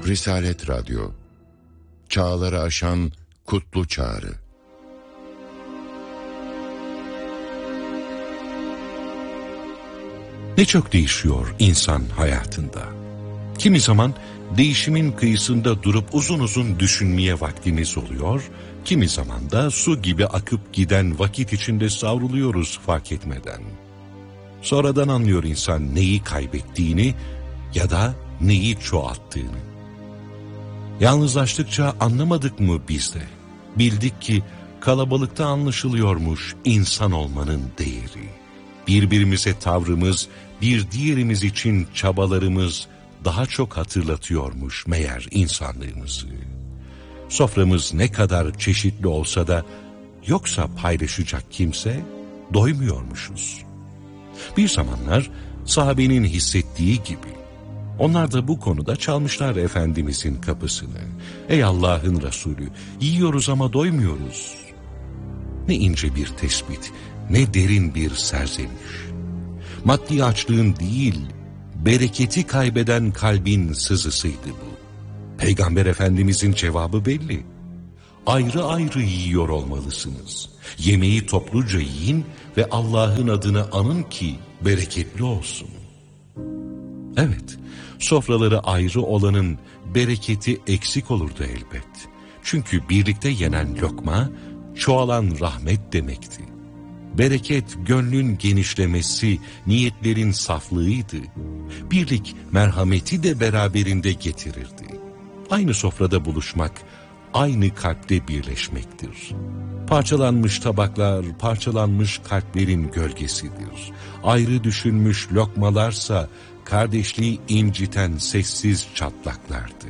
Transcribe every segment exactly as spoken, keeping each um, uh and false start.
Risalet Radyo, çağları aşan kutlu çağrı. Ne çok değişiyor insan hayatında. Kimi zaman değişimin kıyısında durup uzun uzun düşünmeye vaktimiz oluyor, kimi zaman da su gibi akıp giden vakit içinde savruluyoruz fark etmeden. Sonradan anlıyor insan neyi kaybettiğini ya da neyi çoğalttığını. Yalnızlaştıkça anlamadık mı biz de? Bildik ki kalabalıkta anlaşılıyormuş insan olmanın değeri. Birbirimize tavrımız, bir diğerimiz için çabalarımız daha çok hatırlatıyormuş meğer insanlığımızı. Soframız ne kadar çeşitli olsa da yoksa paylaşacak kimse doymuyormuşuz. Bir zamanlar sahabenin hissettiği gibi onlar da bu konuda çalmışlar Efendimizin kapısını. Ey Allah'ın Resulü, yiyoruz ama doymuyoruz. Ne ince bir tespit, ne derin bir serzeniş. Maddi açlığın değil, bereketi kaybeden kalbin sızısıydı bu. Peygamber Efendimizin cevabı belli. Ayrı ayrı yiyor olmalısınız. Yemeği topluca yiyin ve Allah'ın adını anın ki bereketli olsun. Evet, sofraları ayrı olanın bereketi eksik olurdu elbet. Çünkü birlikte yenen lokma, çoğalan rahmet demekti. Bereket, gönlün genişlemesi, niyetlerin saflığıydı. Birlik, merhameti de beraberinde getirirdi. Aynı sofrada buluşmak, aynı kalpte birleşmektir. Parçalanmış tabaklar, parçalanmış kalplerin gölgesidir. Ayrı düşünmüş lokmalarsa, kardeşliği inciten sessiz çatlaklardı.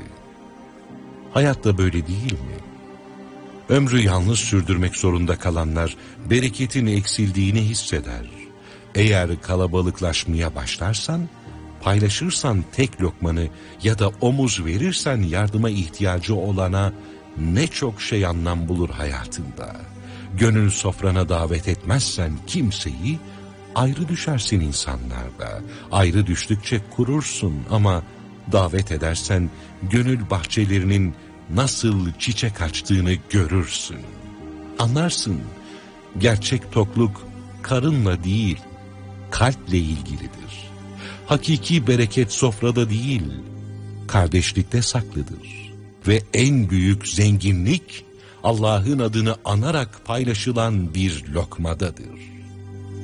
Hayat da böyle değil mi? Ömrü yalnız sürdürmek zorunda kalanlar bereketin eksildiğini hisseder. Eğer kalabalıklaşmaya başlarsan, paylaşırsan tek lokmanı ya da omuz verirsen yardıma ihtiyacı olana ne çok şey anlam bulur hayatında. Gönül sofrana davet etmezsen kimseyi, ayrı düşersin insanlarda. Ayrı düştükçe kurursun ama davet edersen gönül bahçelerinin nasıl çiçek açtığını görürsün. Anlarsın, gerçek tokluk karınla değil, kalple ilgilidir. Hakiki bereket sofrada değil, kardeşlikte saklıdır. Ve en büyük zenginlik, Allah'ın adını anarak paylaşılan bir lokmadadır.